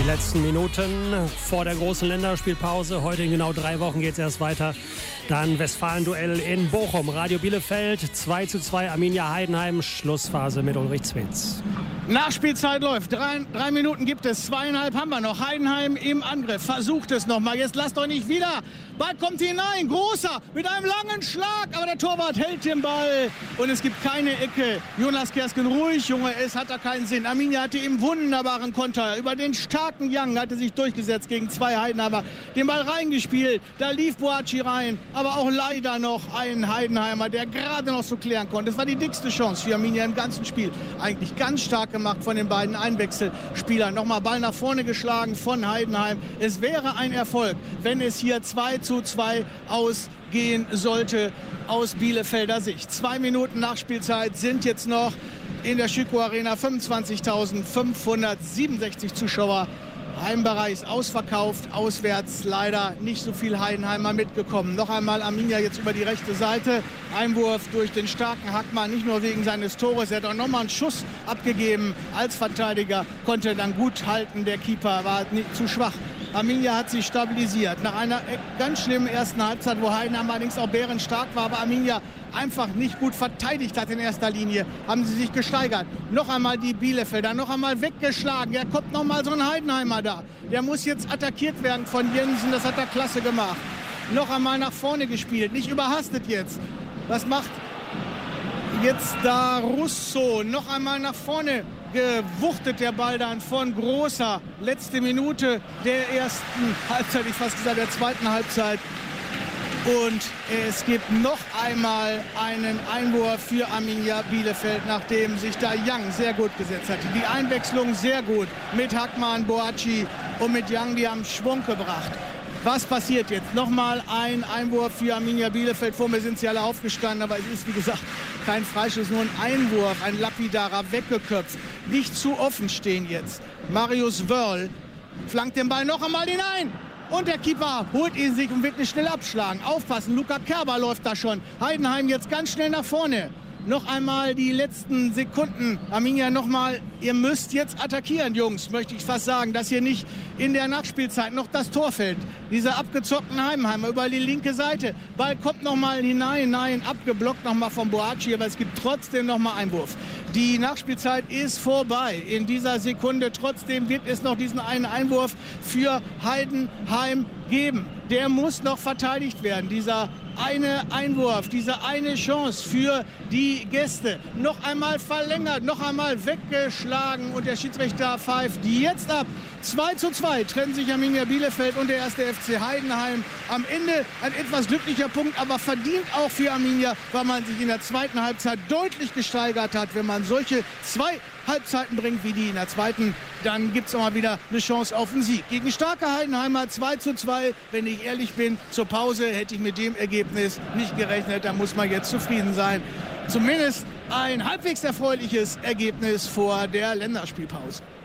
Letzten Minuten vor der großen Länderspielpause. Heute in genau 3 Wochen geht es erst weiter. Dann Westfalen-Duell in Bochum. Radio Bielefeld 2:2 Arminia Heidenheim. Schlussphase mit Ulrich Zwins. Nachspielzeit läuft. 3 Minuten gibt es. 2,5 haben wir noch. Heidenheim im Angriff. Versucht es nochmal. Jetzt lasst euch nicht wieder. Ball kommt hinein. Großer mit einem langen Schlag. Aber der Torwart hält den Ball. Und es gibt keine Ecke. Jonas Kersken ruhig, Junge. Es hat da keinen Sinn. Arminia hatte im wunderbaren Konter. Über den starken Young hatte sich durchgesetzt gegen 2 Heidenheimer. Den Ball reingespielt. Da lief Boachi rein. Aber auch leider noch ein Heidenheimer, der gerade noch so klären konnte. Das war die dickste Chance für Arminia im ganzen Spiel. Eigentlich ganz stark gemacht von den beiden Einwechselspielern. Nochmal Ball nach vorne geschlagen von Heidenheim. Es wäre ein Erfolg, wenn es hier 2:2 ausgehen sollte aus Bielefelder Sicht. 2 Minuten Nachspielzeit sind jetzt noch in der Schüko Arena. 25.567 Zuschauer. Heimbereich ist ausverkauft, auswärts leider nicht so viel Heidenheimer mitgekommen. Noch einmal Arminia jetzt über die rechte Seite. Einwurf durch den starken Hackmann, nicht nur wegen seines Tores. Er hat auch nochmal einen Schuss abgegeben als Verteidiger, konnte dann gut halten. Der Keeper war nicht zu schwach. Arminia hat sich stabilisiert. Nach einer ganz schlimmen ersten Halbzeit, wo Heidenheim allerdings auch bärenstark war, aber Arminia einfach nicht gut verteidigt hat in erster Linie, haben sie sich gesteigert. Noch einmal die Bielefelder, noch einmal weggeschlagen. Da kommt noch mal so ein Heidenheimer da. Der muss jetzt attackiert werden von Jensen, das hat er klasse gemacht. Noch einmal nach vorne gespielt, nicht überhastet jetzt. Was macht jetzt da Russo? Noch einmal nach vorne gewuchtet der Ball dann von Großer. Letzte Minute der ersten Halbzeit, ich fast gesagt der zweiten Halbzeit. Und es gibt noch einmal einen Einwurf für Arminia Bielefeld, nachdem sich da Young sehr gut gesetzt hat. Die Einwechslung sehr gut mit Hackmann, Boachi und mit Young, die haben Schwung gebracht. Was passiert jetzt? Nochmal ein Einwurf für Arminia Bielefeld. Vor mir sind sie alle aufgestanden, aber es ist, wie gesagt, kein Freischuss, nur ein Einwurf, ein lapidarer, weggeköpft. Nicht zu offen stehen jetzt. Marius Wörl flankt den Ball noch einmal hinein. Und der Keeper holt ihn sich und wird nicht schnell abschlagen. Aufpassen, Luca Kerber läuft da schon. Heidenheim jetzt ganz schnell nach vorne. Noch einmal die letzten Sekunden. Arminia nochmal, ihr müsst jetzt attackieren, Jungs, möchte ich fast sagen, dass hier nicht in der Nachspielzeit noch das Tor fällt. Diese abgezockten Heidenheimer über die linke Seite. Ball kommt nochmal hinein, nein, abgeblockt nochmal von Boachi, aber es gibt trotzdem nochmal Einwurf. Die Nachspielzeit ist vorbei in dieser Sekunde. Trotzdem wird es noch diesen einen Einwurf für Heidenheim geben. Der muss noch verteidigt werden. Dieser eine Einwurf, diese eine Chance für die Gäste. Noch einmal verlängert, noch einmal weggeschlagen und der Schiedsrichter pfeift jetzt ab. 2:2 trennen sich Arminia Bielefeld und der 1. FC Heidenheim. Am Ende ein etwas glücklicher Punkt, aber verdient auch für Arminia, weil man sich in der zweiten Halbzeit deutlich gesteigert hat. Wenn man solche 2 Halbzeiten bringt wie die in der zweiten, dann gibt es auch mal wieder eine Chance auf den Sieg. Gegen starke Heidenheimer 2:2. Wenn ich ehrlich bin, zur Pause hätte ich mit dem Ergebnis nicht gerechnet. Da muss man jetzt zufrieden sein. Zumindest ein halbwegs erfreuliches Ergebnis vor der Länderspielpause.